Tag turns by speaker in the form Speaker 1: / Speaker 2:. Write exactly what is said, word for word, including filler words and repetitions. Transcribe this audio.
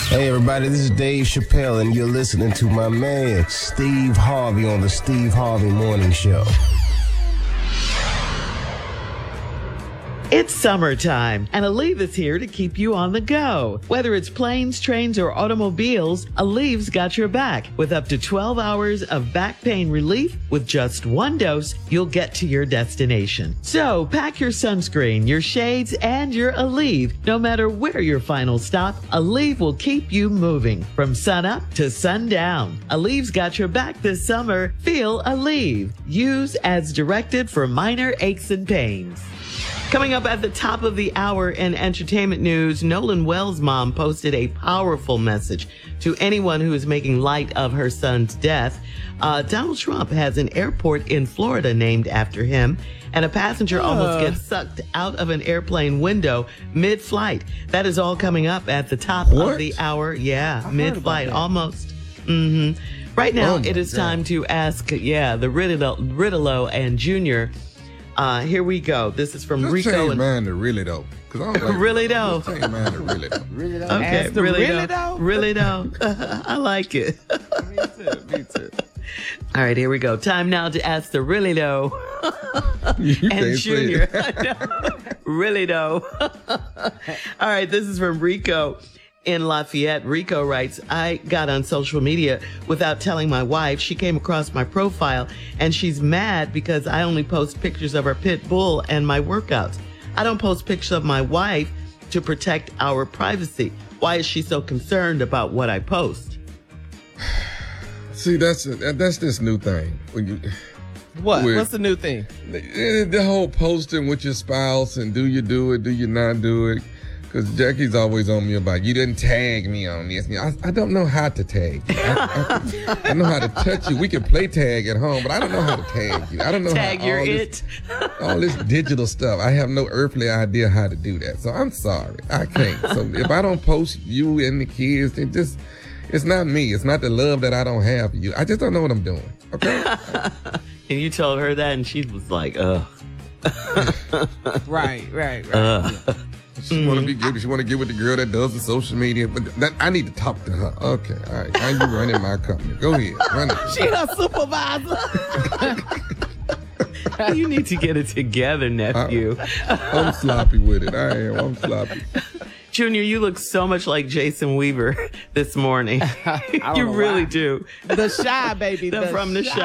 Speaker 1: Hey everybody, this is Dave Chappelle and you're listening to my man Steve Harvey on the Steve Harvey Morning Show.
Speaker 2: It's summertime, and Aleve is here to keep you on the go. Whether it's planes, trains, or automobiles, Aleve's got your back. With up to twelve hours of back pain relief, with just one dose, you'll get to your destination. So pack your sunscreen, your shades, and your Aleve. No matter where your final stop, Aleve will keep you moving from sunup to sundown. Aleve's got your back this summer. Feel Aleve. Use as directed for minor aches and pains. Coming up at the top of the hour in entertainment news, Nolan Wells' mom posted a powerful message to anyone who is making light of her son's death. Uh, Donald Trump has an airport in Florida named after him, and a passenger uh. almost gets sucked out of an airplane window mid-flight. That is all coming up at the top
Speaker 3: what?
Speaker 2: of the hour. Yeah, mid-flight, almost. Mm-hmm. Right now,
Speaker 3: oh
Speaker 2: it is
Speaker 3: God.
Speaker 2: time to ask, yeah, the Riddle, Riddle and Junior Uh, here we go. This is from
Speaker 3: Just
Speaker 2: Rico.
Speaker 3: change
Speaker 2: and
Speaker 3: mine to really though. Cause I don't like
Speaker 2: really though.
Speaker 3: Just change mine to really though.
Speaker 4: Really though?
Speaker 2: Okay,
Speaker 4: Ask the
Speaker 2: really,
Speaker 4: really
Speaker 2: though.
Speaker 4: though?
Speaker 2: Really though. I like it.
Speaker 4: Me too. Me too.
Speaker 2: All right, here we go. Time now to ask the really though
Speaker 3: You
Speaker 2: and
Speaker 3: can't say
Speaker 2: Junior.
Speaker 3: it.
Speaker 2: Really though. All right, this is from Rico in Lafayette. Rico writes, I got on social media without telling my wife. She came across my profile and she's mad because I only post pictures of our pit bull and my workouts. I don't post pictures of my wife to protect our privacy. Why is she so concerned about what I post?
Speaker 3: See, that's that's this new thing. When you,
Speaker 4: What?
Speaker 3: With-
Speaker 4: What's the new thing?
Speaker 3: the, the whole posting with your spouse and do you do it, do you not do it? Because Jackie's always on me about, you didn't tag me on this. I, I don't know how to tag you. I, I, I know how to touch you. We can play tag at home, but I don't know how to tag you. I don't know
Speaker 2: Tag
Speaker 3: how
Speaker 2: your
Speaker 3: all this,
Speaker 2: it.
Speaker 3: all this digital stuff. I have no earthly idea how to do that. So I'm sorry. I can't. So if I don't post you and the kids, it just, it's not me. It's not the love that I don't have for you. I just don't know what I'm doing. Okay?
Speaker 2: And you told her that and she was like, ugh.
Speaker 4: Right, right, right.
Speaker 2: Uh.
Speaker 3: She want to be good. She want to get with the girl that does the social media. But that, I need to talk to her. Okay, all right. Now you running my company. Go ahead, run it.
Speaker 4: She her supervisor.
Speaker 2: You need to get it together, nephew.
Speaker 3: I, I'm sloppy with it. I am. I'm sloppy.
Speaker 2: Junior, you look so much like Jason Weaver this morning.
Speaker 4: I don't
Speaker 2: You
Speaker 4: know
Speaker 2: really
Speaker 4: why.
Speaker 2: do.
Speaker 4: The Shy baby.
Speaker 2: The, from the
Speaker 4: Shy.
Speaker 2: Shy.